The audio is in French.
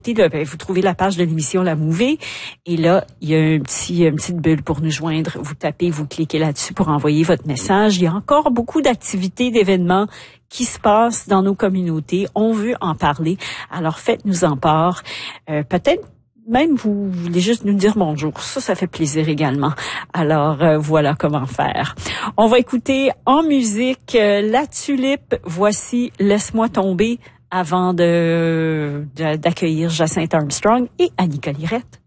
Vous trouvez la page de l'émission La Mouvée et là, il y a une petite bulle pour nous joindre. Vous tapez, vous cliquez là-dessus pour envoyer votre message. Il y a encore beaucoup d'activités, d'événements qui se passent dans nos communautés. On veut en parler. Alors, faites-nous en part. Peut-être même vous voulez juste nous dire bonjour. Ça fait plaisir également. Alors, voilà comment faire. On va écouter en musique La Tulipe. Voici Laisse-moi tomber avant d'accueillir Jacinthe Armstrong et Annie Colirette.